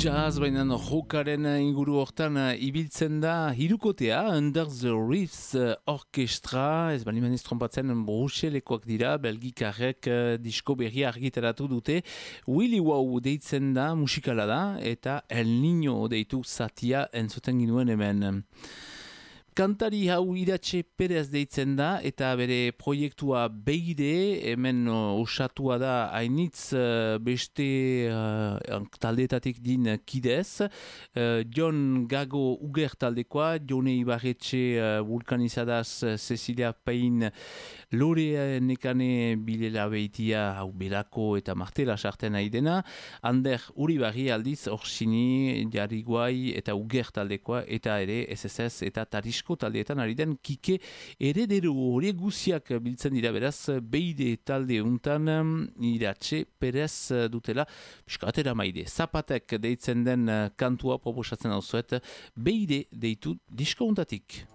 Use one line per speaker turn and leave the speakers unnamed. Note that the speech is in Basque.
Jazz, baina jokaren inguru hortan ibiltzen da hirukotea, Under the Reefs orkestra, ez bali maniz trompatzen Bruselekoak dira, belgikarrek disko berria argitaratu dute. Willy Wow deitzen da, musikala da, eta El Niño deitu zatia entzuten ginuen hemen. Kantari hau Iratxe Perez deitzen da eta bere proiektua Beire, hemen osatua da hainitz beste taldeetatik din kidez. Jon Gago Uger taldekoa, Jone Ibarretxe Vulkanizadaz, Cecilia Pain Lore Nekane Bilela Beitia hau Belako eta Martela sartzen nahi dena. Ander Uribarri aldiz Orsini, Jariguai eta Uger taldekoa eta ere SSS eta Tarisko taldeetan ari den Kike Heredero horiek guziak biltzen dira beraz Beide talde untan Iratxe Perez dutela piskatera maide. Zapatek deitzen den kantua proposatzen hau zuet Beide deitu disko untatik.